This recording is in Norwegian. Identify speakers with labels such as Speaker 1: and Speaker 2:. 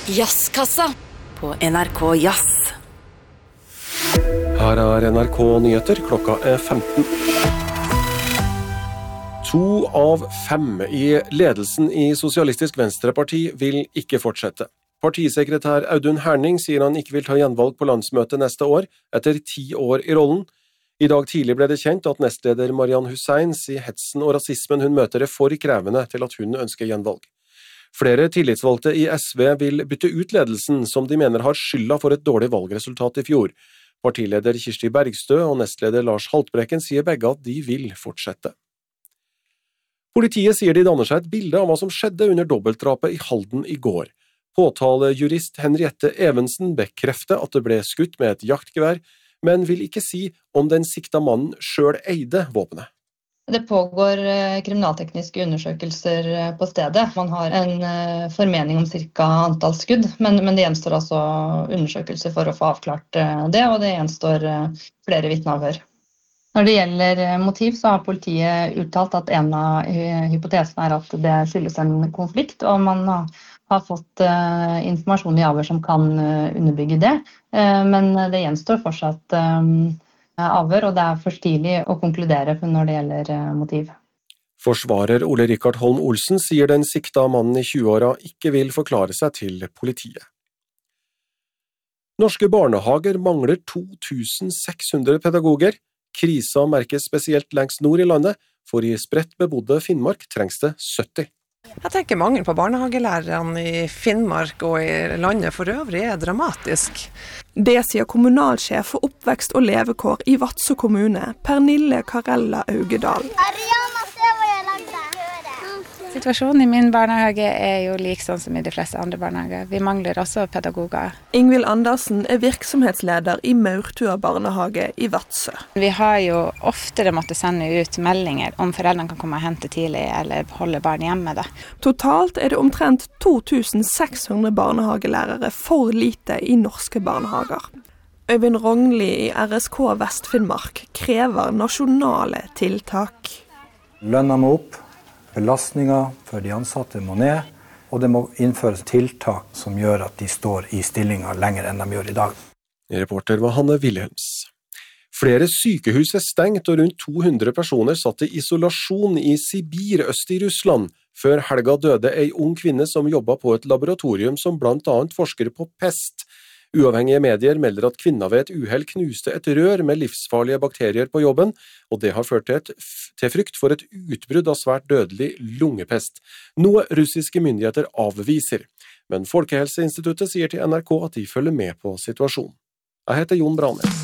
Speaker 1: Jazzkassa på NRK Jazz.
Speaker 2: Her NRK Nyheter, klokka 15. 2 av 5 i ledelsen i Sosialistisk Venstreparti vil ikke fortsette. Partisekretær Audun Herning sier han ikke vil ta gjenvalg på landsmøtet neste år, etter 10 år i rollen. I dag tidlig ble det kjent at nestleder Marianne Hussein sier hetsen og rasismen hun møter for krevende til at hun ønsker gjenvalg. Flere tillitsvalgte i SV vil bytte ut ledelsen som de mener har skylda for et dårlig valgresultat i fjor. Partileder Kirsti Bergstø og nestleder Lars Haltbrekken sier begge at de vil fortsette. Politiet sier de danner seg et bilde av hva som skjedde under dobbeltdrapet i Halden i går. Påtalejurist Henriette Evensen bekrefter at det ble skutt med et jaktgevær, men vil ikke si om den sikta mannen selv eide våpenet.
Speaker 3: Det pågår kriminaltekniske undersøkelser på stedet. Man har en formening om cirka antall skudd, men det gjenstår altså undersøkelser for å få avklart det, og det gjenstår flere vitneavhør. Når det gjelder motiv, så har politiet uttalt at en av hypotesene er at det skyldes en konflikt, og man har fått informasjon i avhør som kan underbygge det, men det gjenstår fortsatt avhør, og det er for tidlig å konkludere når det gjelder motiv.
Speaker 2: Forsvarer Ole Rikard Holm Olsen sier den sikta mannen i 20-åra ikke vil forklare seg til politiet. Norske barnehager mangler 2600 pedagoger. Krisa merkes spesielt lengst nord i landet, for i spredt bebodde Finnmark trengs det 70.
Speaker 4: Jeg tenker mangel på barnehagelærerne i Finnmark og i landet for øvrig er dramatisk.
Speaker 5: Det sier kommunalsjef for oppvekst og levekår i Vadsø kommune, Pernille Karella Augedal.
Speaker 6: Situasjonen i min barnehage er jo lik sånn som i de fleste andre barnehager. Vi mangler også pedagoger.
Speaker 5: Ingvild Andersen er virksomhetsleder i Maurtua barnehage i Vadsø.
Speaker 6: Vi har jo oftere måttet sende ut meldinger om foreldrene kan komme og hente tidlig eller holde barn hjemme. Da.
Speaker 5: Totalt er det omtrent 2600 barnehagelærere for lite i norske barnehager. Øyvind Rognli i RSK Vest-Finnmark krever nasjonale tiltak.
Speaker 7: Lønna må opp. Belastninger for de ansatte må ned, og det må innføres tiltak som gjør at de står i stillinger lenger enn de gjør i dag.
Speaker 2: Reporter var Hanne Wilhelms. Flere sykehus er stengt, og rundt 200 personer satt i isolasjon i Sibir øst i Russland. Før helga døde ei ung kvinne som jobbet på et laboratorium som blant annet forsker på pest. Uavhengige medier melder at kvinna ved et uhell knuste et rør med livsfarlige bakterier på jobben, og det har ført til frykt for et utbrudd av svært dødelig lungepest, noe russiske myndigheter avviser. Men Folkehelseinstituttet sier til NRK at de følger med på situasjonen. Jeg heter Jon Branes.